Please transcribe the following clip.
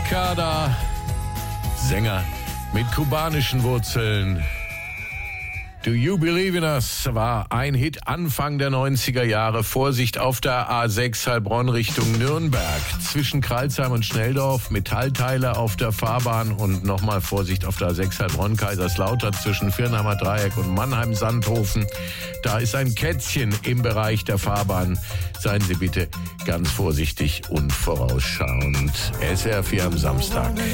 Moncada, Sänger mit kubanischen Wurzeln. Do You Believe in Us war ein Hit Anfang der 90er Jahre. Vorsicht auf der A6 Heilbronn Richtung Nürnberg. Zwischen Kralsheim und Schnelldorf, Metallteile auf der Fahrbahn und nochmal Vorsicht auf der A6 Heilbronn Kaiserslautern zwischen Firnheimer Dreieck und Mannheim-Sandhofen. Da ist ein Kätzchen im Bereich der Fahrbahn. Seien Sie bitte ganz vorsichtig und vorausschauend. SR4 am Samstag.